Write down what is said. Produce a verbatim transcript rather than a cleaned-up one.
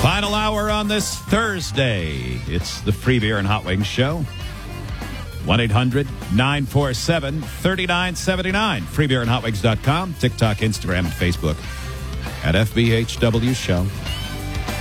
Final hour on this Thursday. It's the Free Beer and Hot Wings Show. one eight hundred nine four seven three nine seven nine. free beer and hot wings dot com. TikTok, Instagram, and Facebook at F B H W Show.